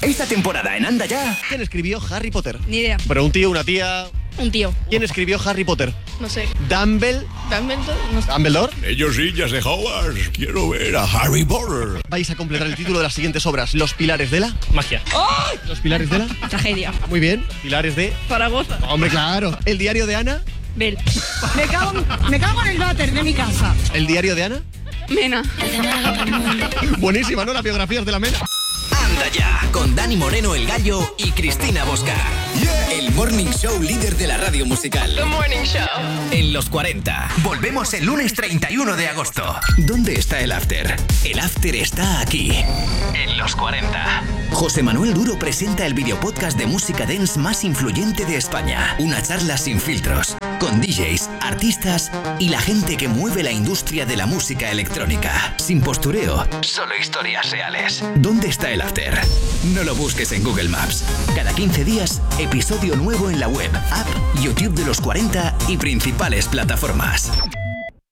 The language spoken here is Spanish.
Esta temporada en Anda Ya. ¿Quién escribió Harry Potter? Ni idea. Pero un tío, una tía... Un tío. ¿Quién escribió Harry Potter? No sé. ¿Dumbledore? No sé. ¿Dumbledore? Ellos sillas de Hogwarts. Quiero ver a Harry Potter. Vais a completar el título de las siguientes obras. Los pilares de la... Magia. Los pilares de la... Tragedia. Muy bien. Pilares de... Zaragoza. Hombre, claro. El diario de Ana. Bel. Me cago en el váter de mi casa. El diario de Ana. Mena. Buenísima, ¿no? Las biografías de la Mena. Anda Ya, con Dani Moreno el Gallo y Cristina Bosca. El Morning Show líder de la radio musical. The Morning Show. En los 40. Volvemos el lunes 31 de agosto. ¿Dónde está el after? El after está aquí. En los 40. José Manuel Duro presenta el videopodcast de música dance más influyente de España. Una charla sin filtros, con DJs, artistas y la gente que mueve la industria de la música electrónica. Sin postureo, solo historias reales. ¿Dónde está el after? No lo busques en Google Maps. Cada 15 días, episodio nuevo en la web, app, YouTube de los 40 y principales plataformas.